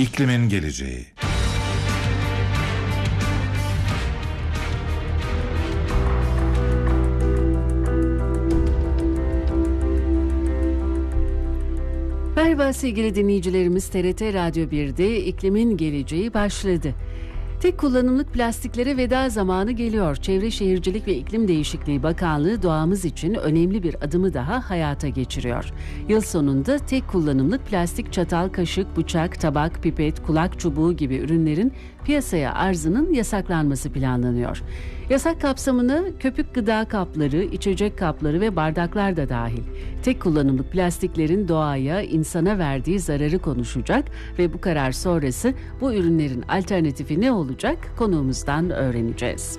İklimin geleceği. Merhaba sevgili dinleyicilerimiz, TRT Radyo 1'de İklimin Geleceği başladı. Tek kullanımlık plastiklere veda zamanı geliyor. Çevre Şehircilik ve İklim Değişikliği Bakanlığı doğamız için önemli bir adımı daha hayata geçiriyor. Yıl sonunda tek kullanımlık plastik çatal, kaşık, bıçak, tabak, pipet, kulak çubuğu gibi ürünlerin piyasaya arzının yasaklanması planlanıyor. Yasak kapsamına köpük gıda kapları, içecek kapları ve bardaklar da dahil. Tek kullanımlık plastiklerin doğaya, insana verdiği zararı konuşacak ve bu karar sonrası bu ürünlerin alternatifi ne olacak? Konuğumuzdan öğreneceğiz.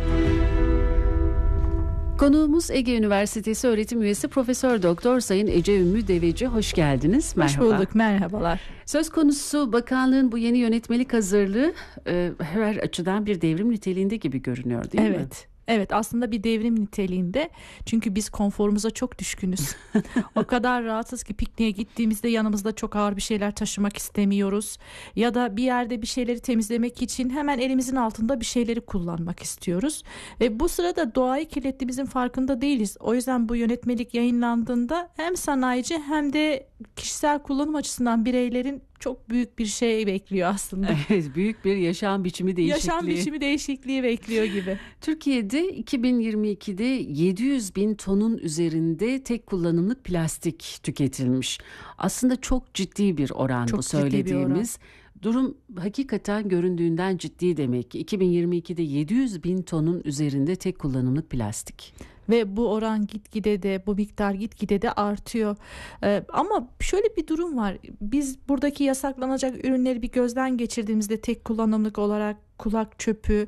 Konuğumuz Ege Üniversitesi öğretim üyesi Profesör Doktor Sayın Ece Ümmü Deveci. Hoş geldiniz. Merhaba. Hoş bulduk. Merhabalar. Söz konusu bakanlığın bu yeni yönetmelik hazırlığı her açıdan bir devrim niteliğinde gibi görünüyor, değil mi? Evet, aslında bir devrim niteliğinde, çünkü biz konforumuza çok düşkünüz. O kadar rahatsız ki pikniğe gittiğimizde yanımızda çok ağır bir şeyler taşımak istemiyoruz. Ya da bir yerde bir şeyleri temizlemek için hemen elimizin altında bir şeyleri kullanmak istiyoruz. Bu sırada doğayı kirlettiğimizin farkında değiliz. O yüzden bu yönetmelik yayınlandığında hem sanayici hem de kişisel kullanım açısından bireylerin çok büyük bir şey bekliyor aslında. Evet, büyük bir yaşam biçimi değişikliği. Yaşam biçimi değişikliği bekliyor gibi. Türkiye'de 2022'de 700 bin tonun üzerinde tek kullanımlık plastik tüketilmiş. Aslında çok ciddi bir oran çok bu söylediğimiz. Durum hakikaten göründüğünden ciddi demek ki. 2022'de 700 bin tonun üzerinde tek kullanımlık plastik. Ve bu oran gitgide de, bu miktar gitgide de artıyor. Ama şöyle bir durum var. Biz buradaki yasaklanacak ürünleri bir gözden geçirdiğimizde tek kullanımlık olarak kulak çöpü,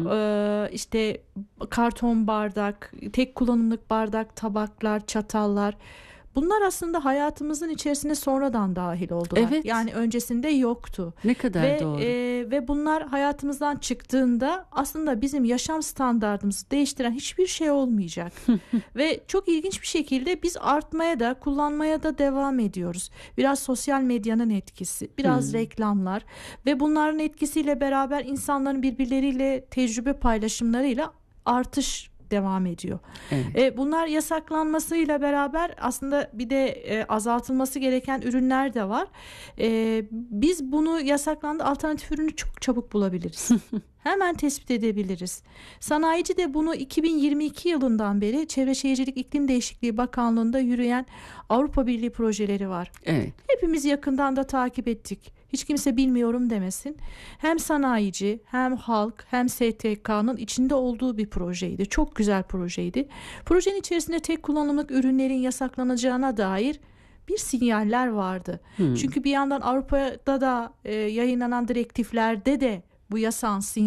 işte karton bardak, tek kullanımlık bardak, tabaklar, çatallar. Bunlar aslında hayatımızın içerisine sonradan dahil oldular. Evet. Yani öncesinde yoktu. Ne kadar doğru. Ve bunlar hayatımızdan çıktığında aslında bizim yaşam standartımızı değiştiren hiçbir şey olmayacak. Ve çok ilginç bir şekilde biz artmaya da, kullanmaya da devam ediyoruz. Biraz sosyal medyanın etkisi, biraz reklamlar ve bunların etkisiyle beraber insanların birbirleriyle tecrübe paylaşımlarıyla artış devam ediyor. Evet. Bunlar yasaklanmasıyla beraber aslında bir de azaltılması gereken ürünler de var. Biz bunu yasaklandı alternatif ürünü çok çabuk bulabiliriz. Hemen tespit edebiliriz. Sanayici de bunu 2022 yılından beri Çevre Şehircilik İklim Değişikliği Bakanlığı'nda yürüyen Avrupa Birliği projeleri var. Evet. Hepimiz yakından da takip ettik. Hiç kimse bilmiyorum demesin. Hem sanayici, hem halk, hem STK'nın içinde olduğu bir projeydi. Çok güzel projeydi. Projenin içerisinde tek kullanımlık ürünlerin yasaklanacağına dair bir sinyaller vardı. Çünkü bir yandan Avrupa'da da yayınlanan direktiflerde de bu yasağın